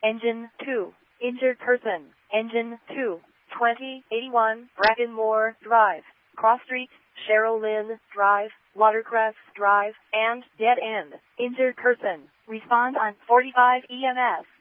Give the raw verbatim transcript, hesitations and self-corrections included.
Engine two, injured person. Engine two, twenty eighty-one, Brackenmore Drive, Cross Street, Cheryl Lynn Drive, Watercress Drive, and Dead End. Injured person. Respond on forty-five E M S.